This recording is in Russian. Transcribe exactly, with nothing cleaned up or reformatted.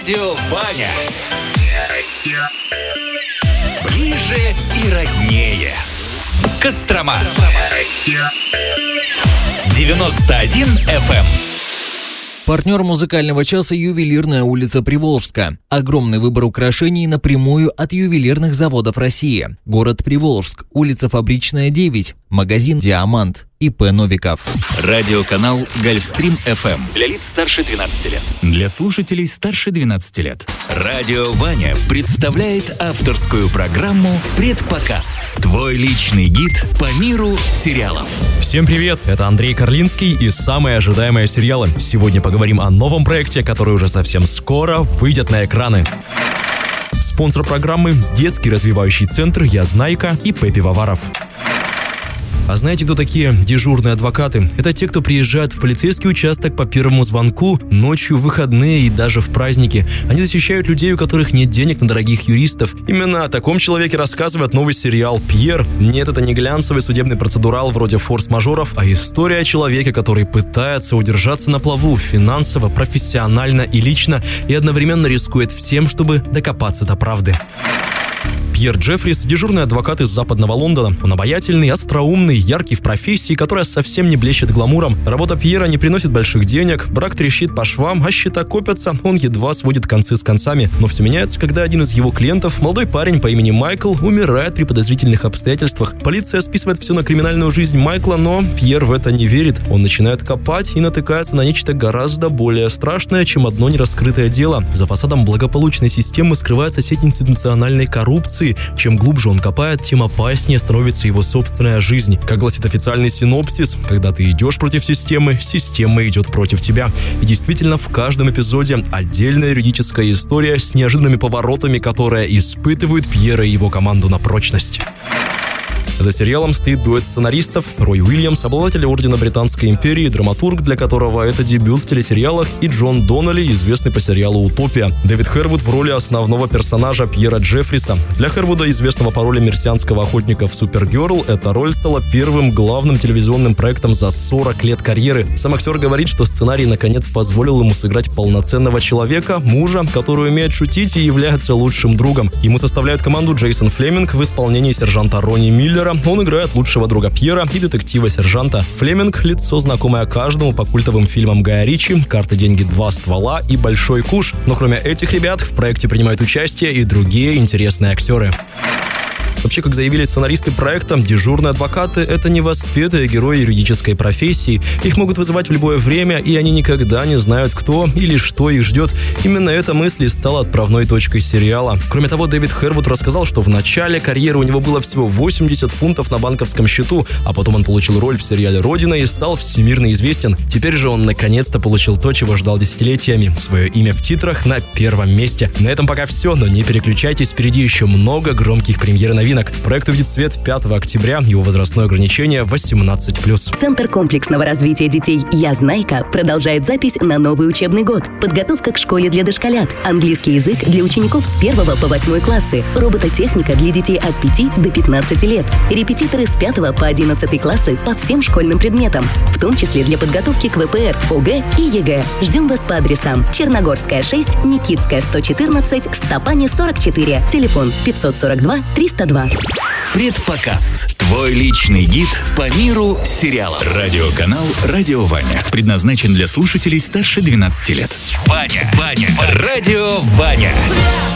Радио Ваня. Ближе и роднее. Кострома. девяносто один эф эм. Партнер музыкального часа — ювелирная улица Приволжска. Огромный выбор украшений напрямую от ювелирных заводов России. Город Приволжск, улица Фабричная, девять. Магазин «Диамант». и пэ Новиков. Радиоканал Гольфстрим эф эм для лиц старше двенадцати лет. Для слушателей старше двенадцати лет. Радио Ваня представляет авторскую программу «Предпоказ». Твой личный гид по миру сериалов. Всем привет, это Андрей Карлинский и самые ожидаемые сериалы. Сегодня поговорим о новом проекте, который уже совсем скоро выйдет на экраны. Спонсор программы – детский развивающий центр «Я Знайка» и Пеппи Ваваров. А знаете, кто такие дежурные адвокаты? Это те, кто приезжает в полицейский участок по первому звонку, ночью, в выходные и даже в праздники. Они защищают людей, у которых нет денег на дорогих юристов. Именно о таком человеке рассказывает новый сериал «Пьер». Нет, это не глянцевый судебный процедурал вроде «Форс-мажоров», а история о человеке, который пытается удержаться на плаву финансово, профессионально и лично, и одновременно рискует всем, чтобы докопаться до правды. Пьер Джеффрис – дежурный адвокат из западного Лондона. Он обаятельный, остроумный, яркий в профессии, которая совсем не блещет гламуром. Работа Пьера не приносит больших денег, брак трещит по швам, а счета копятся, он едва сводит концы с концами. Но все меняется, когда один из его клиентов, молодой парень по имени Майкл, умирает при подозрительных обстоятельствах. Полиция списывает все на криминальную жизнь Майкла, но Пьер в это не верит. Он начинает копать и натыкается на нечто гораздо более страшное, чем одно нераскрытое дело. За фасадом благополучной системы скрывается сеть институциональной коррупции. Чем глубже он копает, тем опаснее становится его собственная жизнь. Как гласит официальный синопсис, когда ты идешь против системы, система идет против тебя. И действительно, в каждом эпизоде отдельная юридическая история с неожиданными поворотами, которая испытывает Пьера и его команду на прочность. За сериалом стоит дуэт сценаристов Рой Уильямс, обладатель ордена Британской империи, драматург, для которого это дебют в телесериалах, и Джон Доннелли, известный по сериалу «Утопия». Дэвид Хэрвуд в роли основного персонажа Пьера Джеффриса. Для Хэрвуда, известного по роли мерсианского охотника в «Супергерл», эта роль стала первым главным телевизионным проектом за сорок лет карьеры. Сам актер говорит, что сценарий наконец позволил ему сыграть полноценного человека, мужа, который умеет шутить и является лучшим другом. Ему составляет команду Джейсон Флеминг в исполнении сержанта Ронни Миллера. Он играет лучшего друга Пьера и детектива-сержанта. Флеминг – лицо, знакомое каждому по культовым фильмам Гая Ричи, «Карты, деньги, два ствола» и «Большой куш». Но кроме этих ребят в проекте принимают участие и другие интересные актеры. Вообще, как заявили сценаристы проекта, дежурные адвокаты – это невоспетые герои юридической профессии. Их могут вызывать в любое время, и они никогда не знают, кто или что их ждет. Именно эта мысль стала отправной точкой сериала. Кроме того, Дэвид Хэрвуд рассказал, что в начале карьеры у него было всего восемьдесят фунтов на банковском счету, а потом он получил роль в сериале «Родина» и стал всемирно известен. Теперь же он наконец-то получил то, чего ждал десятилетиями – свое имя в титрах на первом месте. На этом пока все, но не переключайтесь, впереди еще много громких премьер и новинок. Проект увидит свет пятого октября, его возрастное ограничение восемнадцать плюс. Центр комплексного развития детей «Я Знайка» продолжает запись на новый учебный год. Подготовка к школе для дошколят, английский язык для учеников с первого по восьмой классы, робототехника для детей от пяти до пятнадцати лет, репетиторы с пятого по одиннадцатый классы по всем школьным предметам, в том числе для подготовки к вэ пэ эр, о гэ и е гэ. Ждем вас по адресам: Черногорская, шесть, Никитская, сто четырнадцать, Стопани, сорок четыре, телефон пятьсот сорок два триста два. Предпоказ. Твой личный гид по миру сериалов. Радиоканал «Радио Ваня». Предназначен для слушателей старше двенадцати лет. Ваня, Ваня, Радио Ваня.